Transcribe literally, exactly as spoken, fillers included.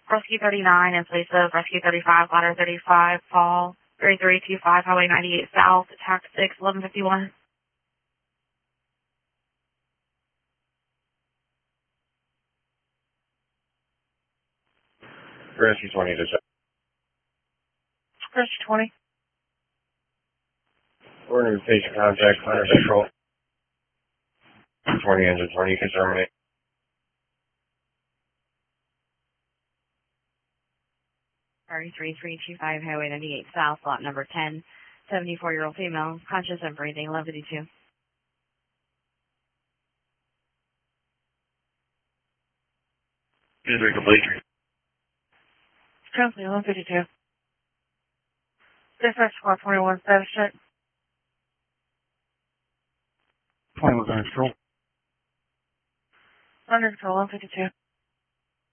Rescue thirty-nine in place of Rescue thirty-five, Ladder thirty-five, Fall three three two five, Highway ninety-eight South, Attack six, eleven fifty-one. Rescue twenty to check. Rescue twenty. We're in patient contact, under control. twenty engine twenty, you can terminate. Sorry, three three two five, Highway ninety-eight South, lot number ten, seventy-four-year-old female, conscious and breathing, eleven fifty-two. Injury complete. Currently eleven fifty-two. Dispatch squad twenty-one, status check. twenty-one under control. Under control, eleven fifty-two.